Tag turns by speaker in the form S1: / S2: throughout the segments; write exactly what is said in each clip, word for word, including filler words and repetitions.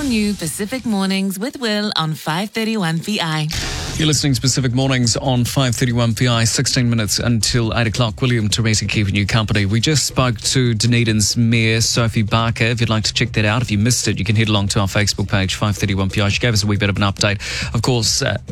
S1: new Pacific Mornings with Will on five thirty-one P I.
S2: You're listening to Pacific Mornings on five thirty-one P I, sixteen minutes until eight o'clock. William Teresi keeping you company. We just spoke to Dunedin's Mayor, Sophie Barker. If you'd like to check that out, if you missed it, you can head along to our Facebook page, five thirty-one P I. She gave us a wee bit of an update. Of course, uh,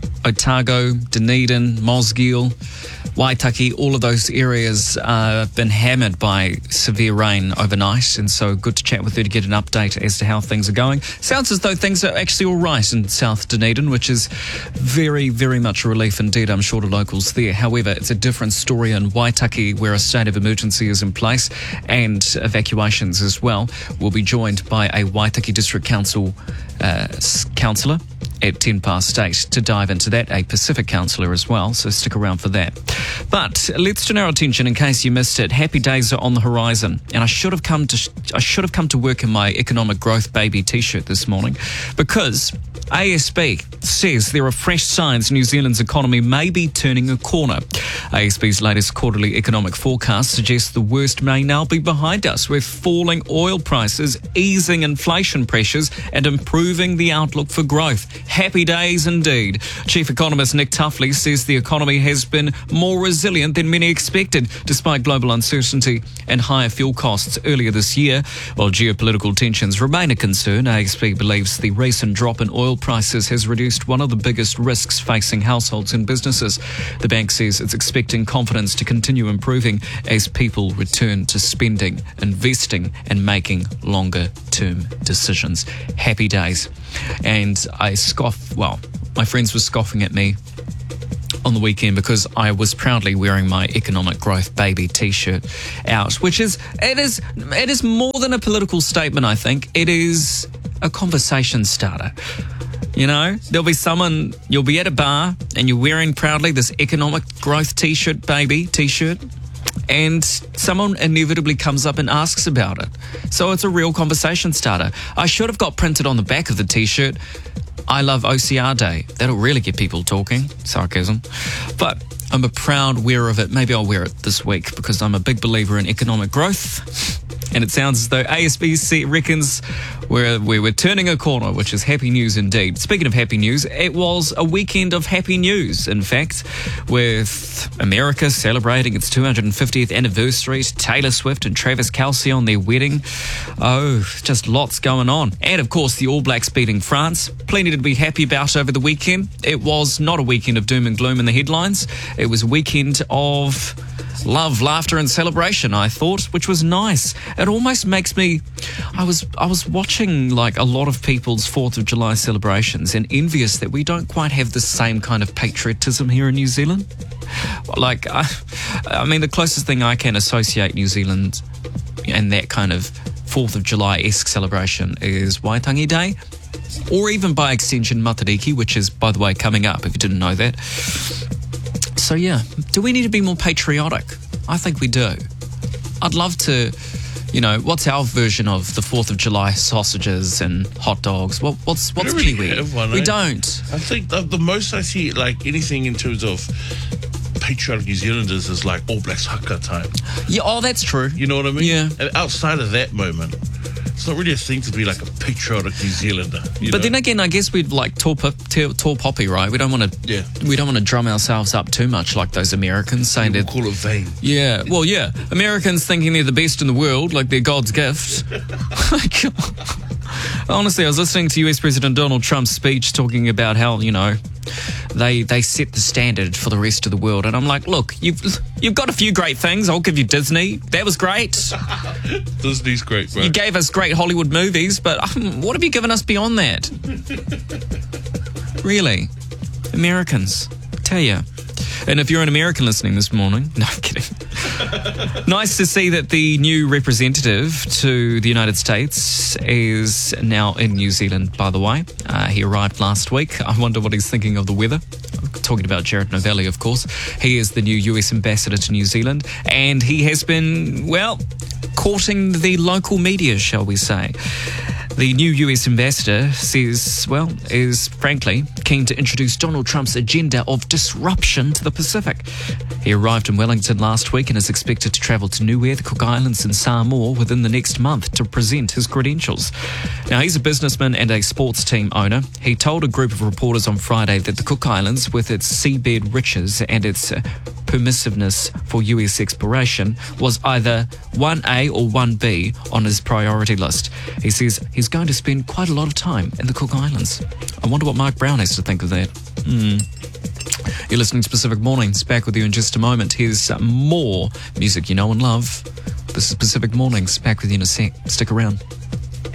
S2: Otago, Dunedin, Mosgiel, Waitaki, all of those areas uh, have been hammered by severe rain overnight, and so good to chat with her to get an update as to how things are going. Sounds as though things are actually all right in South Dunedin, which is very, very much a relief indeed, I'm sure, to locals there. However, it's a different story in Waitaki, where a state of emergency is in place and evacuations as well. We'll be joined by a Waitaki District Council uh, councillor at ten past eight to dive into that, a Pacific councillor as well, so stick around for that. But let's turn our attention, in case you missed it, happy days are on the horizon, and I should have come to I should have come to work in my Economic Growth Baby t-shirt this morning, because A S B says there are fresh signs New Zealand's economy may be turning a corner. A S B's latest quarterly economic forecast suggests the worst may now be behind us, with falling oil prices, easing inflation pressures and improving the outlook for growth. Happy days indeed. Chief Economist Nick Tuffley says the economy has been more resilient than many expected, despite global uncertainty and higher fuel costs earlier this year. While geopolitical tensions remain a concern, A S B believes the recent drop in oil prices has reduced one of the biggest risks facing households and businesses. The bank says it's expecting confidence to continue improving as people return to spending, investing and making longer term decisions. Happy days. And I scoff, well, my friends were scoffing at me on the weekend because I was proudly wearing my Economic Growth Baby t-shirt out, which is, it is, it is more than a political statement, I think. It is a conversation starter. You know, there'll be someone, you'll be at a bar and you're wearing proudly this Economic Growth t-shirt, baby t-shirt, and someone inevitably comes up and asks about it. So it's a real conversation starter. I should have got printed on the back of the t-shirt, I love O C R Day. That'll really get people talking. Sarcasm. But I'm a proud wearer of it. Maybe I'll wear it this week because I'm a big believer in economic growth. And it sounds as though A S B C reckons we're, we're turning a corner, which is happy news indeed. Speaking of happy news, it was a weekend of happy news, in fact, with America celebrating its two hundred fiftieth anniversary, Taylor Swift and Travis Kelce on their wedding. Oh, just lots going on. And, of course, the All Blacks beating France. Plenty to be happy about over the weekend. It was not a weekend of doom and gloom in the headlines. It was a weekend of love, laughter and celebration, I thought, which was nice. It almost makes me... I was I was watching like a lot of people's fourth of July celebrations and envious that we don't quite have the same kind of patriotism here in New Zealand. Like, I, I mean, the closest thing I can associate New Zealand and that kind of fourth of July-esque celebration is Waitangi Day, or even by extension Matariki, which is, by the way, coming up, if you didn't know that. So yeah, do we need to be more patriotic? I think we do. I'd love to, you know, what's our version of the fourth of July sausages and hot dogs? What, what's what's
S3: we don't
S2: Kiwi?
S3: really have one,
S2: we
S3: eh?
S2: don't.
S3: I think the, the most I see, like anything in terms of patriotic New Zealanders, is like All Blacks haka time.
S2: Yeah, oh, that's true.
S3: You know what I mean?
S2: Yeah.
S3: And outside of that moment, it's not really a thing to be like a patriotic New Zealander. You
S2: But
S3: know?
S2: then again, I guess we'd like tall, pop, tall, tall poppy, right? We don't want to.
S3: Yeah.
S2: We don't want to drum ourselves up too much like those Americans saying
S3: we'll
S2: that.
S3: call it vain.
S2: Yeah, well, yeah. Americans thinking they're the best in the world, like they're God's gift. Honestly, I was listening to U S President Donald Trump's speech talking about how, you know, they they set the standard for the rest of the world. And I'm like, look, you've you've got a few great things. I'll give you Disney. That was great.
S3: Disney's great, bro.
S2: You gave us great Hollywood movies, but um, what have you given us beyond that? Really? Americans, I tell you. And if you're an American listening this morning, no, I'm kidding. Nice to see that the new representative to the United States is now in New Zealand, by the way. Uh, he arrived last week. I wonder what he's thinking of the weather. I'm talking about Jared Novelli, of course. He is the new U S ambassador to New Zealand, and he has been, well, courting the local media, shall we say. The new U S ambassador says, well, is frankly keen to introduce Donald Trump's agenda of disruption to the Pacific. He arrived in Wellington last week and is expected to travel to Niue, the Cook Islands and Samoa within the next month to present his credentials. Now, he's a businessman and a sports team owner. He told a group of reporters on Friday that the Cook Islands, with its seabed riches and its uh, permissiveness for U S exploration, was either one A or one B on his priority list. He says he's going to spend quite a lot of time in the Cook Islands. I wonder what Mark Brown has to think of that. Hmm. You're listening to Pacific Mornings. Back with you in just a moment. Here's more music you know and love. This is Pacific Mornings. Back with you in a sec. Stick around.